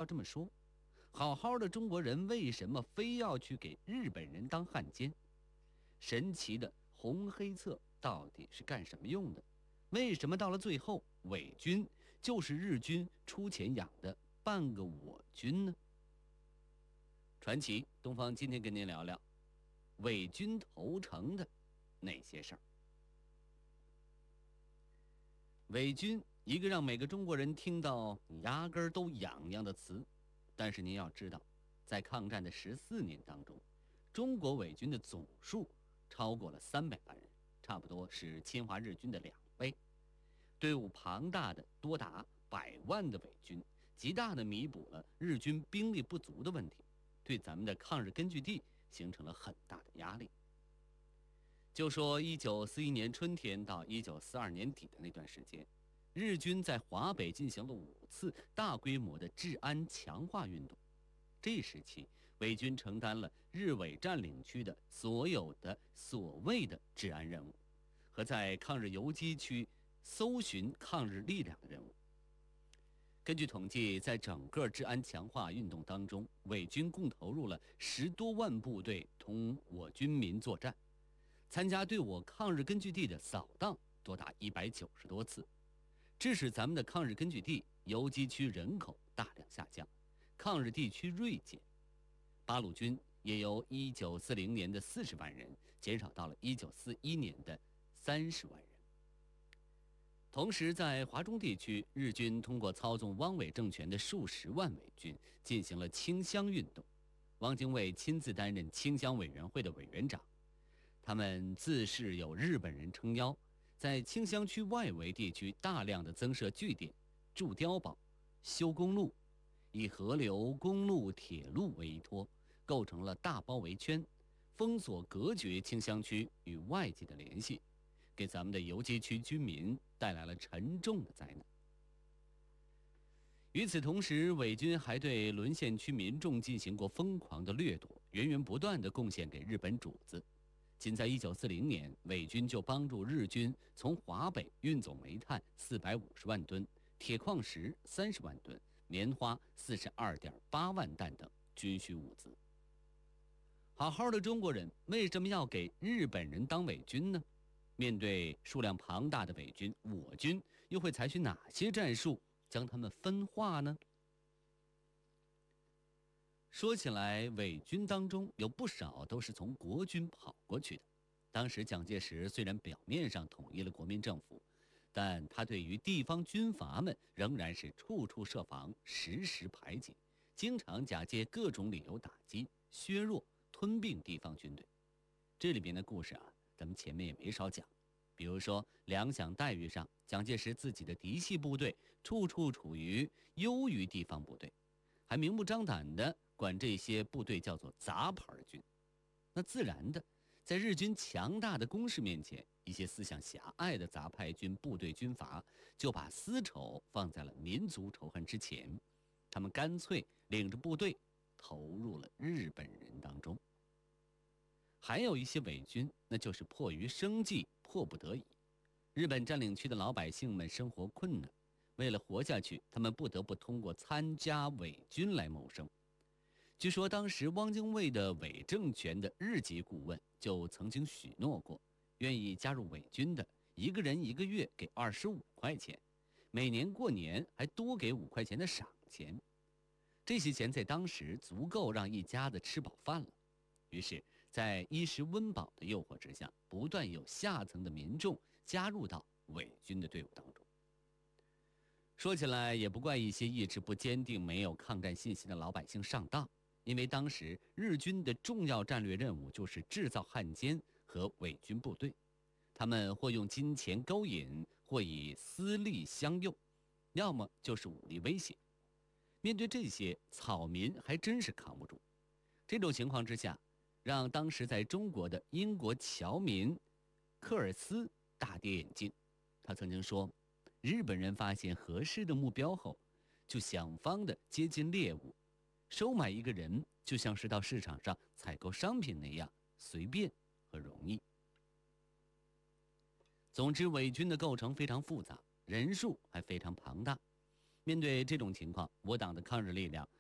这么说，好好的中国人为什么非要去给日本人当汉奸？神奇的红黑册到底是干什么用的？为什么到了最后，伪军就是日军出钱养的半个我军呢？传奇东方今天跟您聊聊伪军投诚的那些事儿。伪军，一个让每个中国人听到牙根都痒痒的词，但是您要知道，在抗战的14年当中，中国伪军的总数超过了300万人，差不多是侵华日军的2倍。队伍庞大的多达100万的伪军，极大的弥补了日军兵力不足的问题，对咱们的抗日根据地形成了很大的压力。就说1941年春天到1942年底的那段时间，日军在华北进行了5次大规模的治安强化运动。这时期，伪军承担了日伪占领区的所有的所谓的治安任务，和在抗日游击区搜寻抗日力量的任务。根据统计，在整个治安强化运动当中，伪军共投入了10多万部队同我军民作战，参加对我抗日根据地的扫荡多达190多次，致使咱们的抗日根据地游击区人口大量下降，抗日地区锐减。八路军也由1940年的40万人减少到了1941年的30万人。同时，在华中地区，日军通过操纵汪伪政权的数十万伪军进行了清乡运动。汪精卫亲自担任清乡委员会的委员长，他们自恃有日本人撑腰，在清乡区外围地区大量的增设据点、筑碉堡、修公路，以河流、公路、铁路为依托，构成了大包围圈，封锁隔绝清乡区与外界的联系，给咱们的游击区居民带来了沉重的灾难。与此同时，伪军还对沦陷区民众进行过疯狂的掠夺，源源不断地贡献给日本主子。仅在1940年，伪军就帮助日军从华北运走煤炭450万吨、铁矿石30万吨、棉花42.8万担等军需物资。好好的中国人为什么要给日本人当伪军呢？面对数量庞大的伪军，我军又会采取哪些战术将他们分化呢？说起来，伪军当中有不少都是从国军跑过去的。当时蒋介石虽然表面上统一了国民政府，但他对于地方军阀们仍然是处处设防，时时排挤，经常假借各种理由打击、削弱、吞并地方军队。这里边的故事啊，咱们前面也没少讲。比如说粮饷待遇上，蒋介石自己的嫡系部队处处处于优于地方部队，还明目张胆地管这些部队叫做杂牌军。那自然的，在日军强大的攻势面前，一些思想狭隘的杂派军部队军阀就把私仇放在了民族仇恨之前，他们干脆领着部队投入了日本人当中。还有一些伪军，那就是迫于生计，迫不得已。日本占领区的老百姓们生活困难，为了活下去，他们不得不通过参加伪军来谋生。据说当时汪精卫的伪政权的日籍顾问就曾经许诺过，愿意加入伪军的，一个人1个月给25块钱，每年过年还多给5块钱的赏钱。这些钱在当时足够让一家子吃饱饭了。于是在衣食温饱的诱惑之下，不断有下层的民众加入到伪军的队伍当中。说起来也不怪一些意志不坚定、没有抗战信心的老百姓上当，因为当时日军的重要战略任务就是制造汉奸和伪军部队，他们或用金钱勾引，或以私利相诱，要么就是武力威胁。面对这些，草民还真是扛不住。这种情况之下，让当时在中国的英国侨民科尔斯大跌眼镜。他曾经说，日本人发现合适的目标后，就想方的接近猎物，收买一个人就像是到市场上采购商品那样随便和容易。总之，伪军的构成非常复杂，人数还非常庞大。面对这种情况，我党的抗日力量